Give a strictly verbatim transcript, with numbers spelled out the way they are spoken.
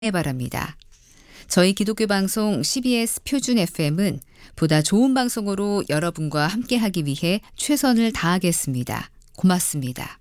바랍니다. 저희 기독교 방송 씨비에스 표준 에프엠은 보다 좋은 방송으로 여러분과 함께하기 위해 최선을 다하겠습니다. 고맙습니다.